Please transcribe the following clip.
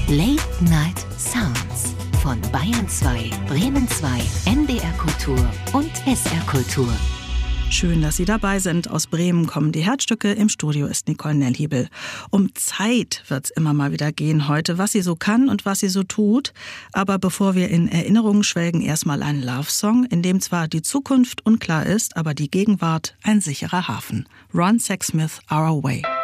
Late Night Sounds von Bayern 2, Bremen 2, NDR Kultur und SR Kultur. Schön, dass Sie dabei sind. Aus Bremen kommen die Herzstücke. Im Studio ist Nicole Nellhiebel. Um Zeit wird's immer mal wieder gehen heute, was sie so kann und was sie so tut. Aber bevor wir in Erinnerungen schwelgen, erstmal ein Love-Song, in dem zwar die Zukunft unklar ist, aber die Gegenwart ein sicherer Hafen. Ron Sexsmith, Our Way.